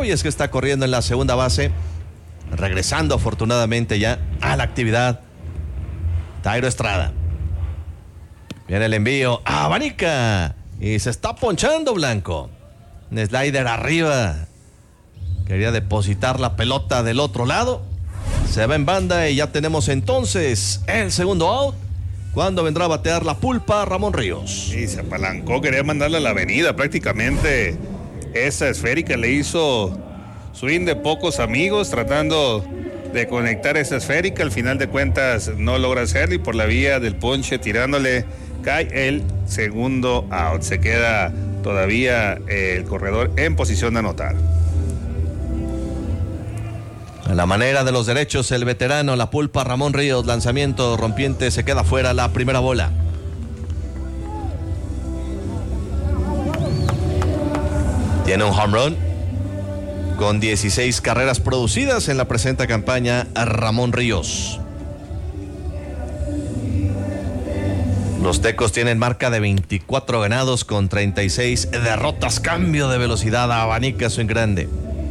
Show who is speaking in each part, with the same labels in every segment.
Speaker 1: torneo, y es que está corriendo en la segunda base, regresando afortunadamente ya a la actividad, Thairo Estrada. Viene el envío, abanica y se está ponchando Blanco. Un slider arriba, quería depositar la pelota del otro lado, se va en banda y ya tenemos entonces el segundo out. Cuando vendrá a batear la pulpa Ramón Ríos.
Speaker 2: Sí, se apalancó, quería mandarla a la avenida prácticamente. Esa esférica le hizo swing de pocos amigos, tratando de conectar esa esférica. Al final de cuentas no logra hacerlo y por la vía del ponche tirándole cae el segundo out. Se queda todavía el corredor en posición de anotar.
Speaker 1: A la manera de los derechos, el veterano, la pulpa Ramón Ríos, lanzamiento rompiente, se queda fuera, la primera bola. Tiene un home run con 16 carreras producidas en la presente campaña a Ramón Ríos. Los Tecos tienen marca de 24 ganados con 36 derrotas. Cambio de velocidad, abanica swing grande.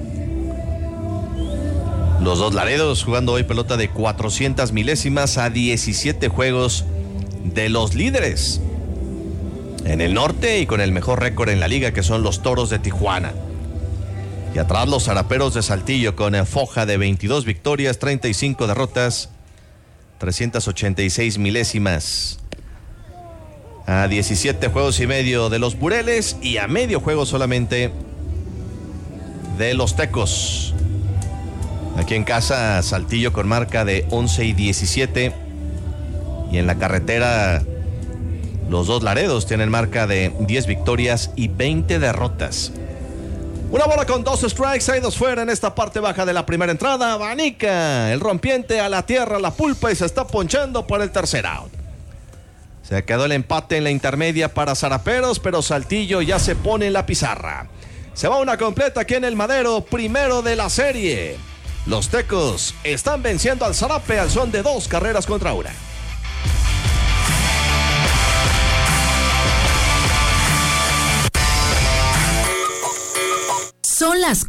Speaker 1: Los Dos Laredos jugando hoy pelota de 400 milésimas a 17 juegos de los líderes en el norte y con el mejor récord en la liga, que son los Toros de Tijuana. Y atrás los Zaraperos de Saltillo con foja de 22 victorias, 35 derrotas, 386 milésimas. A 17 juegos y medio de los Bureles y a medio juego solamente de los Tecos. Aquí en casa, Saltillo con marca de 11 y 17. Y en la carretera, los Dos Laredos tienen marca de 10 victorias y 20 derrotas. Una bola con 2 strikes, hay 2 fuera en esta parte baja de la primera entrada. Abanica el rompiente a la tierra, la pulpa, y se está ponchando por el tercer out. Se quedó el empate en la intermedia para Zaraperos, pero Saltillo ya se pone en la pizarra. Se va una completa aquí en el Madero, primero de la serie. Los Tecos están venciendo al Zarape al son de 2 carreras contra 1.
Speaker 3: Son las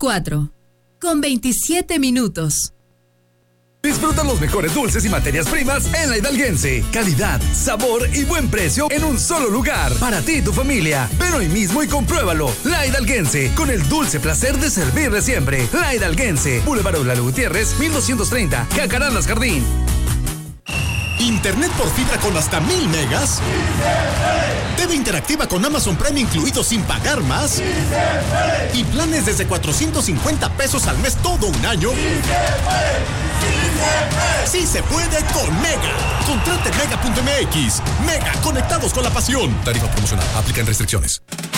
Speaker 3: 4:27.
Speaker 4: Disfruta los mejores dulces y materias primas en La Hidalguense. Calidad, sabor y buen precio en un solo lugar. Para ti y tu familia. Ven hoy mismo y compruébalo. La Hidalguense, con el dulce placer de servirle siempre. La Hidalguense, Boulevard Eulalo Gutiérrez, 1230, Jacarandas Jardín.
Speaker 5: Internet por fibra con hasta 1000 megas. TV interactiva con Amazon Prime incluido sin pagar más. Y planes desde 450 pesos al mes todo un año. Sí se puede con Mega. Contrate Mega.mx. Mega, conectados con la pasión. Tarifa promocional. Aplican restricciones.